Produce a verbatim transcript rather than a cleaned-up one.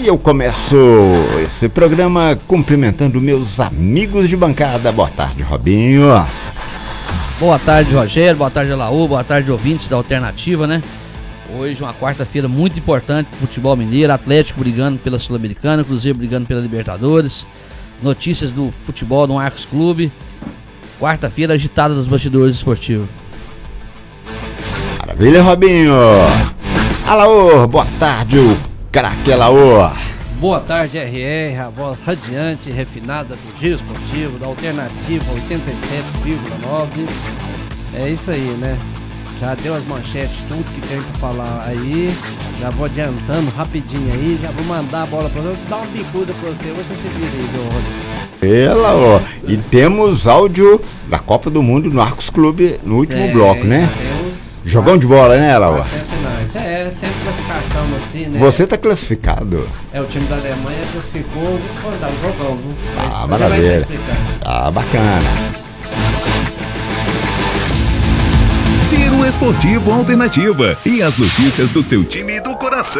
E eu começo esse programa cumprimentando meus amigos de bancada. Boa tarde, Robinho. Boa tarde, Rogério. Boa tarde, Alaú. Boa tarde, ouvintes da Alternativa, né? Hoje uma quarta-feira muito importante pro futebol mineiro. Atlético brigando pela Sul-Americana, Cruzeiro brigando pela Libertadores. Notícias do futebol no Arcos Clube. Quarta-feira agitada dos bastidores esportivos. Maravilha, Robinho. Alaô, boa tarde, o craque Alaô. Boa tarde, R R, a voz radiante e refinada do Giro Esportivo, da Alternativa oitenta e sete vírgula nove. É isso aí, né? Já deu as manchetes, tudo que tem pra falar aí. Já vou adiantando rapidinho aí, já vou mandar a bola pra você, dar uma bicuda pra você, você se vira aí, meu Rodrigo. Ela, ó. E temos áudio da Copa do Mundo no Arcos Clube no último É, bloco, né? Temos... Jogão de bola, né, Laura? Isso é sempre classificação assim, né? Você tá classificado. É, o time da Alemanha classificou, vou dar um jogão, viu? Ah, maravilha. Ah, bacana. Giro Esportivo Alternativa e as notícias do seu time e do coração.